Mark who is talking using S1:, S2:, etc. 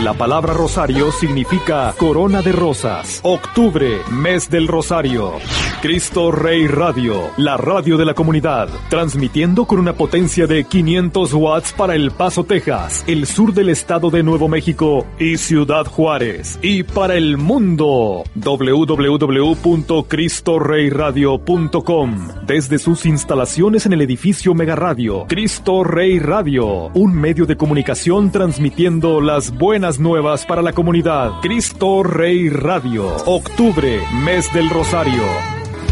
S1: La palabra rosario significa corona de rosas. Octubre, mes del rosario. Cristo Rey Radio, la radio de la comunidad, transmitiendo con una potencia de 500 watts para El Paso, Texas, el sur del estado de Nuevo México y Ciudad Juárez, y para el mundo, www.cristoreyradio.com, desde sus instalaciones en el edificio Mega Radio, Cristo Rey Radio, un medio de comunicación transmitiendo las buenas nuevas para la comunidad. Cristo Rey Radio, octubre, mes del rosario.